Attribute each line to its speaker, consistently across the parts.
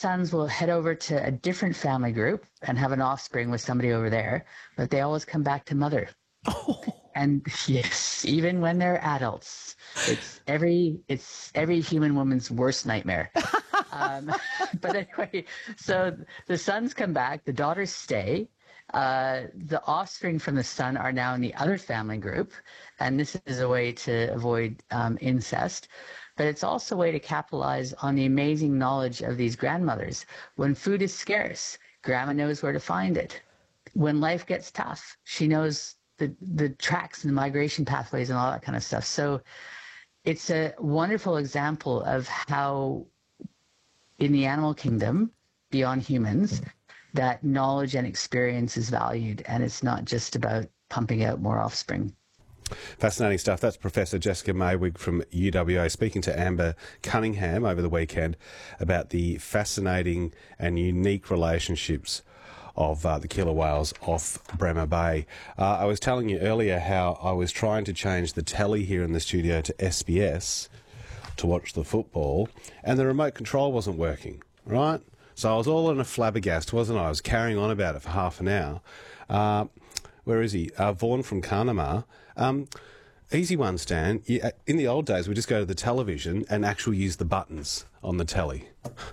Speaker 1: sons will head over to a different family group and have an offspring with somebody over there, but they always come back to mother. And yes, even when they're adults, it's every human woman's worst nightmare. Um, but anyway, so the sons come back, the daughters stay. The offspring from the son are now in the other family group, and this is a way to avoid incest. But it's also a way to capitalize on the amazing knowledge of these grandmothers. When food is scarce, grandma knows where to find it. When life gets tough, she knows the tracks and the migration pathways and all that kind of stuff. So it's a wonderful example of how in the animal kingdom, beyond humans, that knowledge and experience is valued, and it's not just about pumping out more offspring.
Speaker 2: Fascinating stuff. That's Professor Jessica Maywig from UWA speaking to Amber Cunningham over the weekend about the fascinating and unique relationships of the killer whales off Bremer Bay. I was telling you earlier how I was trying to change the telly here in the studio to SBS to watch the football, and the remote control wasn't working, right? So I was all in a flabbergast, wasn't I? I was carrying on about it for half an hour. Where is he? Vaughan from Carnamah. Easy one, Stan. In the old days, we just go to the television and actually use the buttons on the telly.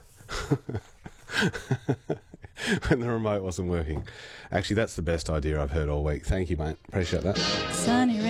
Speaker 2: When the remote wasn't working. Actually, that's the best idea I've heard all week. Thank you, mate. Appreciate that. Sunny